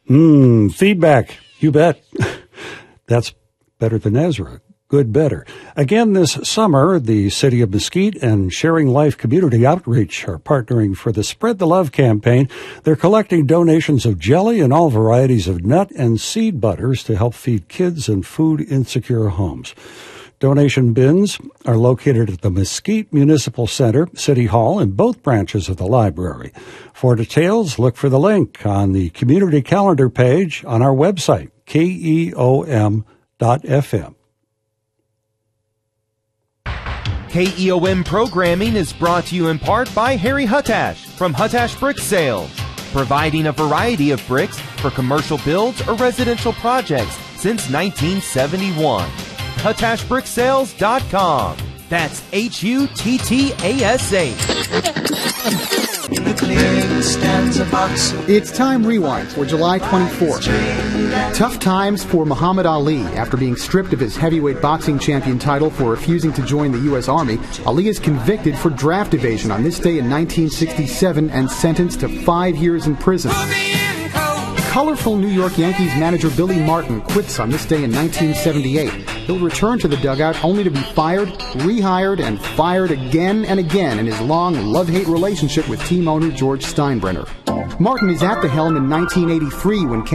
Feedback. You bet. That's better than Ezra. Good better. Again, this summer, the City of Mesquite and Sharing Life Community Outreach are partnering for the Spread the Love campaign. They're collecting donations of jelly and all varieties of nut and seed butters to help feed kids in food-insecure homes. Donation bins are located at the Mesquite Municipal Center, City Hall, and both branches of the library. For details, look for the link on the community calendar page on our website, keom.fm. KEOM programming is brought to you in part by Harry Huttash from Huttash Brick Sales, providing a variety of bricks for commercial builds or residential projects since 1971. HuttashBrickSales.com. That's HUTTASH. In the clearing stands a box. It's Time Rewind for July 24th. Tough times for Muhammad Ali. After being stripped of his heavyweight boxing champion title for refusing to join the U.S. Army, Ali is convicted for draft evasion on this day in 1967 and sentenced to 5 years in prison. Colorful New York Yankees manager Billy Martin quits on this day in 1978. He'll return to the dugout only to be fired, rehired, and fired again and again in his long love-hate relationship with team owner George Steinbrenner. Martin is at the helm in 1983 when